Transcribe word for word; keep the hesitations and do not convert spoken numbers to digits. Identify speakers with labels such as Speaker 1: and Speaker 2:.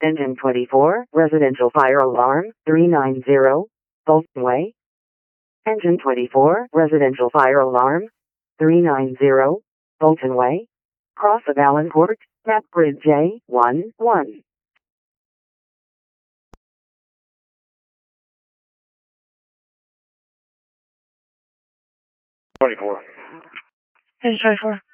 Speaker 1: Engine twenty-four, residential fire alarm, three nine zero, Bolton Way. Engine twenty-four, residential fire alarm, three nine zero, Bolton Way. Cross of Allen Court, Map Grid J one one.
Speaker 2: twenty-four.
Speaker 3: Engine twenty-four.